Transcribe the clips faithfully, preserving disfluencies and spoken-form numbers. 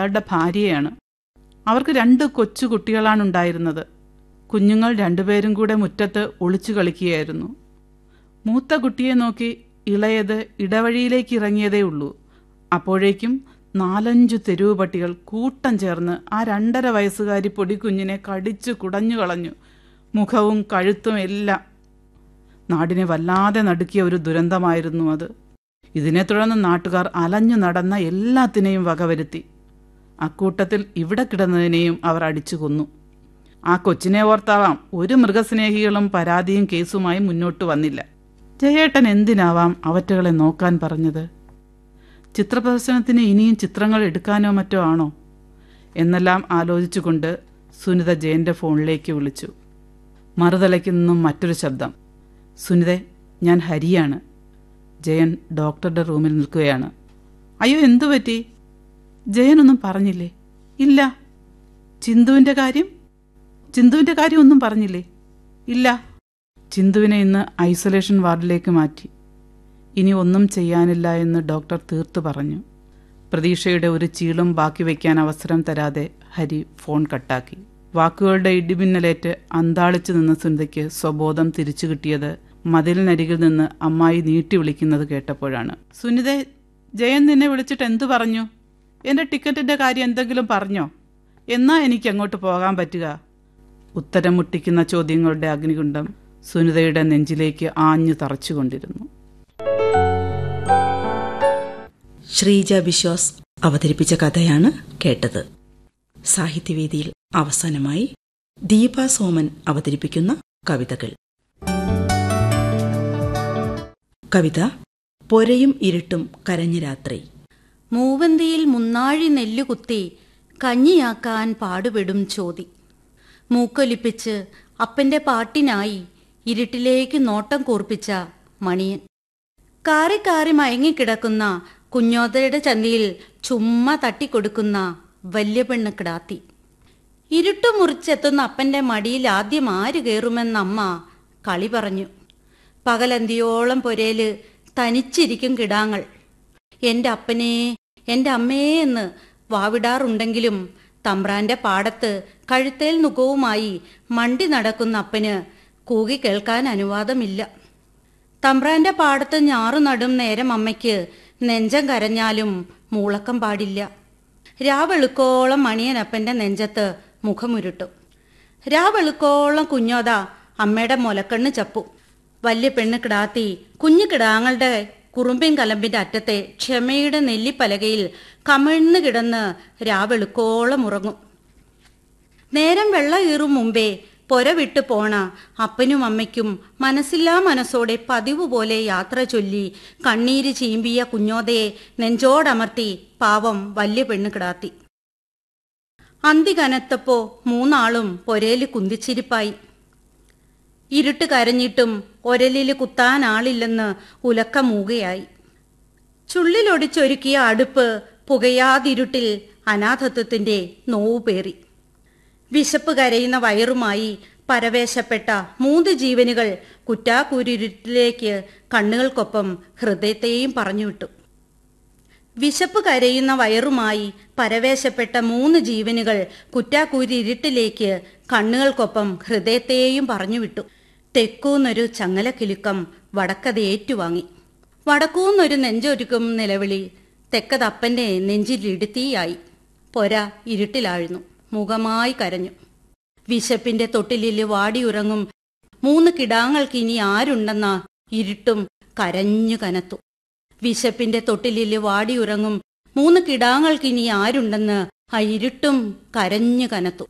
അയാളുടെ ഭാര്യയാണ്. അവർക്ക് രണ്ട് കൊച്ചു കുട്ടികളാണുണ്ടായിരുന്നത്. കുഞ്ഞുങ്ങൾ രണ്ടുപേരും കൂടെ മുറ്റത്ത് ഒളിച്ചു കളിക്കുകയായിരുന്നു. മൂത്ത കുട്ടിയെ നോക്കി ഇളയത് ഇടവഴിയിലേക്ക് ഇറങ്ങിയതേ ഉള്ളൂ. അപ്പോഴേക്കും നാലഞ്ചു തെരുവ് പട്ടികൾ കൂട്ടം ചേർന്ന് ആ രണ്ടര വയസ്സുകാരി പൊടിക്കുഞ്ഞിനെ കടിച്ചു കുടഞ്ഞു കളഞ്ഞു. മുഖവും കഴുത്തും എല്ലാം. നാടിനെ വല്ലാതെ നടുക്കിയ ഒരു ദുരന്തമായിരുന്നു അത്. ഇതിനെ തുടർന്ന് നാട്ടുകാർ അലഞ്ഞു നടന്ന എല്ലാത്തിനെയും വകവരുത്തി. അക്കൂട്ടത്തിൽ ഇവിടെ കിടന്നതിനെയും അവർ അടിച്ചു കൊന്നു. ആ കൊച്ചിനെ ഓർത്താവാം ഒരു മൃഗസ്നേഹികളും പരാതിയും കേസുമായി മുന്നോട്ട് വന്നില്ല. ജയേട്ടൻ എന്തിനാവാം അവറ്റകളെ നോക്കാൻ പറഞ്ഞത്? ചിത്രപ്രദർശനത്തിന് ഇനിയും ചിത്രങ്ങൾ എടുക്കാനോ മറ്റോ ആണോ എന്നെല്ലാം ആലോചിച്ചുകൊണ്ട് സുനിത ജയന്റെ ഫോണിലേക്ക് വിളിച്ചു. മറുതലയ്ക്ക് നിന്നും മറ്റൊരു ശബ്ദം. സുനിതെ, ഞാൻ ഹരിയാണ്. ജയൻ ഡോക്ടറുടെ റൂമിൽ നിൽക്കുകയാണ്. അയ്യോ, എന്തു പറ്റി? ജയനൊന്നും പറഞ്ഞില്ലേ? ഇല്ല. ചിന്തുവിൻ്റെ കാര്യം ചിന്തുവിൻ്റെ കാര്യം ഒന്നും പറഞ്ഞില്ലേ? ഇല്ല. ചിന്തുവിനെ ഇന്ന് ഐസൊലേഷൻ വാർഡിലേക്ക് മാറ്റി. ഇനി ഒന്നും ചെയ്യാനില്ല എന്ന് ഡോക്ടർ തീർത്തു പറഞ്ഞു. പ്രതീക്ഷയുടെ ഒരു ചീളും ബാക്കി വയ്ക്കാൻ അവസരം തരാതെ ഹരി ഫോൺ കട്ടാക്കി. വാക്കുകളുടെ ഇടിമിന്നലേറ്റ് അന്താളിച്ചു നിന്ന സുനിതയ്ക്ക് സ്വബോധം തിരിച്ചു കിട്ടിയത് മതിലിനരികിൽ നിന്ന് അമ്മായി നീട്ടി വിളിക്കുന്നത് കേട്ടപ്പോഴാണ്. സുനിതെ, ജയൻ നിന്നെ വിളിച്ചിട്ട് എന്തു പറഞ്ഞു? എൻ്റെ ടിക്കറ്റിൻ്റെ കാര്യം എന്തെങ്കിലും പറഞ്ഞോ? എന്നാ എനിക്ക് അങ്ങോട്ട് പോകാൻ പറ്റുക? ഉത്തരം മുട്ടിക്കുന്ന ചോദ്യങ്ങളുടെ അഗ്നികുണ്ഡം സുനിതയുടെ നെഞ്ചിലേക്ക് ആഞ്ഞു തറച്ചുകൊണ്ടിരുന്നു. ശ്രീജ വിശ്വാസ് അവതരിപ്പിച്ച കഥയാണ് കേട്ടത്. സാഹിത്യവേദിയിൽ അവസാനമായി ദീപ സോമൻ അവതരിപ്പിക്കുന്ന കവിതകൾ. കവിത പൊരയും ഇരുട്ടും കരഞ്ഞ രാത്രി. മൂവന്തിയിൽ മുന്നാഴി നെല്ലുകുത്തി കഞ്ഞിയാക്കാൻ പാടുപെടും ചോതി. മൂക്കൊലിപ്പിച്ച് അപ്പന്റെ പാട്ടിനായി ഇരുട്ടിലേക്ക് നോട്ടം കൂർപ്പിച്ച മണിയൻ. കാറി കാറി മയങ്ങിക്കിടക്കുന്ന കുഞ്ഞോതയുടെ ചന്തിയിൽ ചുമ്മാ തട്ടിക്കൊടുക്കുന്ന വല്യ പെണ്ണ് കിടാത്തി. ഇരുട്ടു മുറിച്ചെത്തുന്ന അപ്പന്റെ മടിയിൽ ആദ്യം ആര് കയറുമെന്നമ്മ കളി പറഞ്ഞു. പകലന്തിയോളം പൊരേല് തനിച്ചിരിക്കും കിടാങ്ങൾ. എൻ്റെ അപ്പനേ, എൻ്റെ അമ്മേ എന്ന് വാവിടാറുണ്ടെങ്കിലും തമ്പ്രാന്റെ പാടത്ത് കഴുത്തേൽ നുകവുമായി മണ്ടി നടക്കുന്ന അപ്പന് കൂകി കേൾക്കാൻ അനുവാദമില്ല. തമ്പ്രാന്റെ പാടത്ത് ഞാറു നടും നേരം അമ്മയ്ക്ക് നെഞ്ചം കരഞ്ഞാലും മൂളക്കം പാടില്ല. രാവെളുക്കോളം മണിയനപ്പന്റെ നെഞ്ചത്ത് മുഖമുരുട്ടും. രാവെളുക്കോളം കുഞ്ഞോത അമ്മയുടെ മുലക്കണ്ണ് ചപ്പും. വല്യ പെണ്ണ് കിടാത്തി കുഞ്ഞു കിടാങ്ങളുടെ കുറുമ്പിൻ കലമ്പിന്റെ അറ്റത്തെ ക്ഷമയുടെ നെല്ലിപ്പലകയിൽ കമിഴ്ന്നു കിടന്ന് രാവെളുക്കോളം ഉറങ്ങും. നേരം വെള്ള കീറും മുമ്പേ പൊര വിട്ടു പോണ അപ്പനും അമ്മയ്ക്കും മനസ്സില്ലാ മനസ്സോടെ പതിവ് പോലെ യാത്ര ചൊല്ലി കണ്ണീര് ചീമ്പിയ കുഞ്ഞോതയെ നെഞ്ചോടമർത്തി പാവം വല്യ പെണ്ണ് കിടാത്തി. അന്തി കനത്തപ്പോ മൂന്നാളും പൊരേല് കുന്തിച്ചിരിപ്പായി. ഇരുട്ട് കരഞ്ഞിട്ടും ഒരലില് കുത്താൻ ആളില്ലെന്ന് ഉലക്ക മൂകയായി. ചുള്ളിലൊടിച്ചൊരുക്കിയ അടുപ്പ് പുകയാതിരുട്ടിൽ അനാഥത്വത്തിന്റെ നോവു പേറി. വിശപ്പ് കരയുന്ന വയറുമായി പരവേശപ്പെട്ട മൂന്ന് ജീവനുകൾ കുറ്റാക്കൂരിരുട്ടിലേക്ക് കണ്ണുകൾക്കൊപ്പം ഹൃദയത്തെയും പറഞ്ഞുവിട്ടു. വിശപ്പ് കരയുന്ന വയറുമായി പരവേശപ്പെട്ട മൂന്ന് ജീവനുകൾ കുറ്റാക്കൂരിരുട്ടിലേക്ക് കണ്ണുകൾക്കൊപ്പം ഹൃദയത്തെയും പറഞ്ഞുവിട്ടു. തെക്കൂന്നൊരു ചങ്ങലക്കിലുക്കം വടക്കത് ഏറ്റുവാങ്ങി. വടക്കൂന്നൊരു നെഞ്ചൊരുക്കും നിലവിളി തെക്കതപ്പന്റെ നെഞ്ചിലിടുത്തിയായി. പൊര ഇരുട്ടിലാഴ്ന്നു. മുഖമായി കരഞ്ഞു. വിശപ്പിന്റെ തൊട്ടിലില് വാടിയുറങ്ങും മൂന്ന് കിടാങ്ങൾക്കിനി ആരുണ്ടെന്ന ഇരുട്ടും കരഞ്ഞു കനത്തു. വിശപ്പിന്റെ തൊട്ടിലില് വാടിയുറങ്ങും മൂന്ന് കിടാങ്ങൾക്കിനി ആരുണ്ടെന്ന് ആ ഇരുട്ടും കരഞ്ഞു കനത്തു.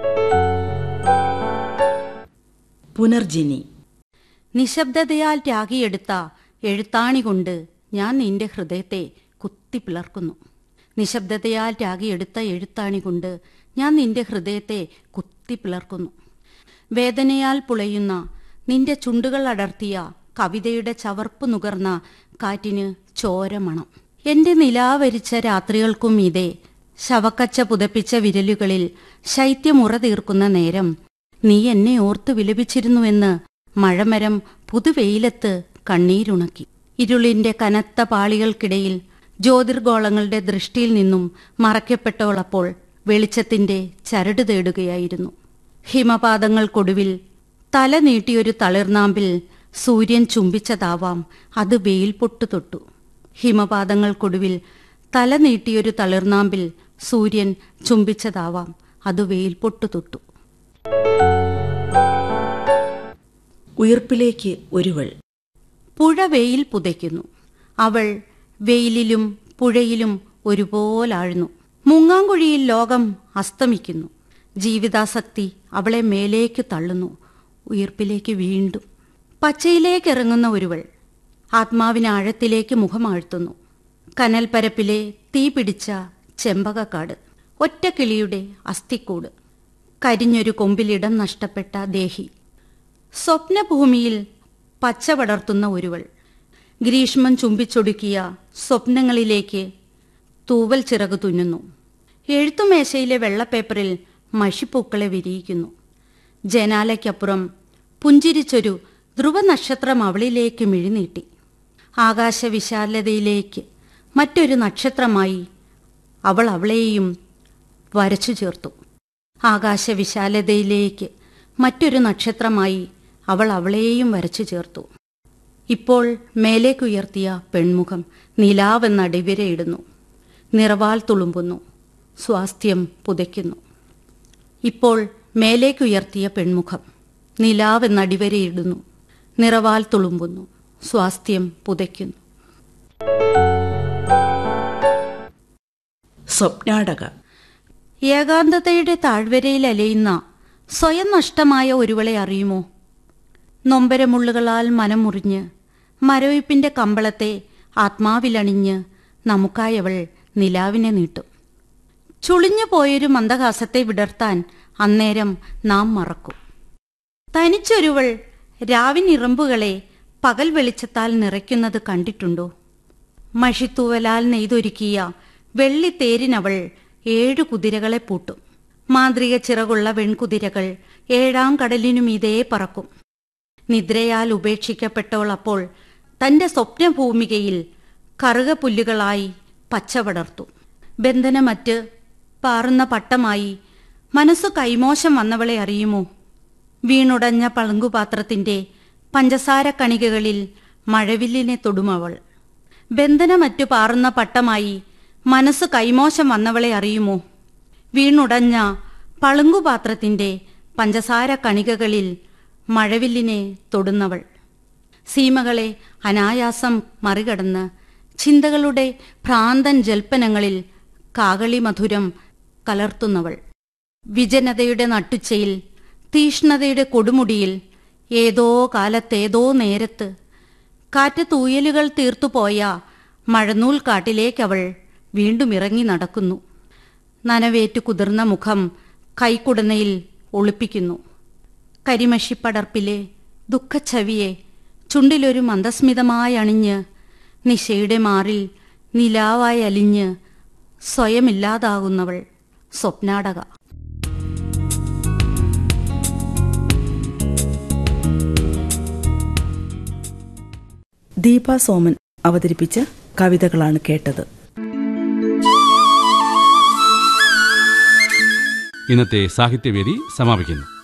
പുനർജനി. നിശബ്ദതയാൽ ത്യാഗിയെടുത്ത എഴുത്താണി കൊണ്ട് ഞാൻ നിന്റെ ഹൃദയത്തെ കുത്തിപ്പിളർക്കുന്നു. നിശബ്ദതയാൽ ത്യാഗിയെടുത്ത എഴുത്താണി കൊണ്ട് ഞാൻ നിന്റെ ഹൃദയത്തെ കുത്തിപ്പിളർക്കുന്നു. വേദനയാൽ പുളയുന്ന നിന്റെ ചുണ്ടുകൾ അടർത്തിയ കവിതയുടെ ചവർപ്പ് നുകർന്ന കാറ്റിന് ചോരമണം. എന്റെ നിലാവരിച്ച രാത്രികൾക്കും ഇതേ ശവക്കച്ച പുതപ്പിച്ച വിരലുകളിൽ ശൈത്യമുറ തീർക്കുന്ന നേരം നീ എന്നെ ഓർത്തു വിലപിച്ചിരുന്നുവെന്ന് മഴമരം പുതുവെയിലത്ത് കണ്ണീരുണക്കി. ഇരുളിന്റെ കനത്ത പാളികൾക്കിടയിൽ ജ്യോതിർഗോളങ്ങളുടെ ദൃഷ്ടിയിൽ നിന്നും മറയ്ക്കപ്പെട്ടവളപ്പോൾ വെളിച്ചത്തിന്റെ ചരട് തേടുകയായിരുന്നു. ഹിമപാതങ്ങൾക്കൊടുവിൽ തല നീട്ടിയൊരു തളിർനാമ്പിൽ സൂര്യൻ ചുംബിച്ചതാവാം അത് വെയിൽ പൊട്ടു തൊട്ടു. ഹിമപാതങ്ങൾക്കൊടുവിൽ തല നീട്ടിയൊരു തളിർനാമ്പിൽ സൂര്യൻ ചുംബിച്ചതാവാം അത് വെയിൽ പൊട്ടു തൊട്ടു. ഉയിർപ്പിലേക്ക് ഒരുവൾ. പുഴ വെയിൽ പുതയ്ക്കുന്നു. അവൾ വെയിലിലും പുഴയിലും ഒരുപോലാഴ്ന്നു. മുങ്ങാങ്കുഴിയിൽ ലോകം അസ്തമിക്കുന്നു. ജീവിതാസക്തി അവളെ മേലേക്ക് തള്ളുന്നു, ഉയിർപ്പിലേക്ക് വീണ്ടും. പച്ചയിലേക്കിറങ്ങുന്ന ഒരുവൾ ആത്മാവിന് ആഴത്തിലേക്ക് മുഖമാഴ്ത്തുന്നു. കനൽപ്പരപ്പിലെ തീ പിടിച്ച ചെമ്പകക്കാട്, ഒറ്റക്കിളിയുടെ അസ്ഥിക്കൂട്, കരിഞ്ഞൊരു കൊമ്പിലിടം നഷ്ടപ്പെട്ട ദേഹി. സ്വപ്നഭൂമിയിൽ പച്ച പടർത്തുന്ന ഒരുവൾ ഗ്രീഷ്മം ചുംബിച്ചൊടുക്കിയ സ്വപ്നങ്ങളിലേക്ക് തൂവൽ ചിറകു തുന്നുന്നു. എഴുത്തുമേശയിലെ വെള്ളപ്പേപ്പറിൽ മഷിപ്പൂക്കളെ വിരിയിക്കുന്നു. ജനാലയ്ക്കപ്പുറം പുഞ്ചിരിച്ചൊരു ധ്രുവനക്ഷത്രം അവളിലേക്ക് മിഴിനീട്ടി. ആകാശവിശാലതയിലേക്ക് മറ്റൊരു നക്ഷത്രമായി അവൾ അവളെയും വരച്ചു ചേർത്തു. ആകാശവിശാലതയിലേക്ക് മറ്റൊരു നക്ഷത്രമായി അവൾ അവളെയും വരച്ചു ചേർത്തു. ഇപ്പോൾ മേലേക്കുയർത്തിയ പെൺമുഖം നിലാവെന്നടിവരയിടുന്നു. നിറവാൽ തുളുമ്പുന്നു, സ്വാസ്ഥ്യം പുതയ്ക്കുന്നു. ഇപ്പോൾ മേലേക്കുയർത്തിയ പെൺമുഖം നിലാവെന്നടിവരയിടുന്നു, നിറവാൽ തുളുമ്പുന്നു, സ്വാസ്ഥ്യം പുതയ്ക്കുന്നു. സ്വപ്നാടക. ഏകാന്തതയുടെ താഴ്വരയിൽ അലയുന്ന സ്വയം നഷ്ടമായ ഒരുവളെ അറിയുമോ? നൊമ്പരമുള്ളുകളാൽ മനം മുറിഞ്ഞ് മരവിപ്പിന്റെ കമ്പളത്തെ ആത്മാവിലണിഞ്ഞ് നമുക്കായവൾ നിലാവിനെ നീട്ടും. ചുളിഞ്ഞു പോയൊരു മന്ദഹാസത്തെ വിടർത്താൻ അന്നേരം നാം മറക്കും. തനിച്ചൊരുവൾ രാവിനിറമ്പുകളെ പകൽ വെളിച്ചത്താൽ നിറയ്ക്കുന്നത് കണ്ടിട്ടുണ്ടോ? മഷിത്തൂവലാൽ നെയ്തൊരുക്കിയ വെള്ളിത്തേരിനവൾ ഏഴു കുതിരകളെ പൂട്ടും. മാന്ത്രിക ചിറകുള്ള വെൺകുതിരകൾ ഏഴാം കടലിനുമീതേ പറക്കും. നിദ്രയാൽ ഉപേക്ഷിക്കപ്പെട്ടവൾ അപ്പോൾ തന്റെ സ്വപ്നഭൂമികയിൽ കറുകപ്പുല്ലുകളായി പച്ചപടർത്തു. ബന്ധനമറ്റ് പാറുന്ന പട്ടമായി മനസ്സു കൈമോശം വന്നവളെ അറിയുമോ? വീണുടഞ്ഞ പളുങ്കുപാത്രത്തിന്റെ പഞ്ചസാര കണികകളിൽ മഴവില്ലിനെ തൊടുമവൾ. ബന്ധനമറ്റു പാറുന്ന പട്ടമായി മനസ്സ് കൈമോശം വന്നവളെ അറിയുമോ? വീണുടഞ്ഞ പളുങ്കുപാത്രത്തിന്റെ പഞ്ചസാര കണികകളിൽ മഴവില്ലിനെ തൊടുന്നവൾ. സീമകളെ അനായാസം മറികടന്ന് ചിന്തകളുടെ ഭ്രാന്തൻ ജൽപ്പനങ്ങളിൽ കാകളി മധുരം കലർത്തുന്നവൾ. വിജനതയുടെ നട്ടുച്ചയിൽ, തീഷ്ണതയുടെ കൊടുമുടിയിൽ, ഏതോ കാലത്തേതോ നേരത്ത് കാറ്റ് തൂയലുകൾ തീർത്തുപോയ മഴനൂൽ കാട്ടിലേക്കവൾ വീണ്ടും ഇറങ്ങി നടക്കുന്നു. നനവേറ്റു കുതിർന്ന മുഖം കൈക്കുടനയിൽ ഒളിപ്പിക്കുന്നു. കരിമഷിപ്പടർപ്പിലെ ദുഃഖച്ചവിയെ ചുണ്ടിലൊരു മന്ദസ്മിതമായി അണിഞ്ഞ് നിശയുടെ മാറിൽ നിലാവായി അലിഞ്ഞ് സ്വയമില്ലാതാകുന്നവൾ സ്വപ്നാടക. ദീപ സോമൻ അവതരിപ്പിച്ച കവിതകളാണ് കേട്ടത്. ഇന്നത്തെ സാഹിത്യവേദി സമാപിക്കുന്നു.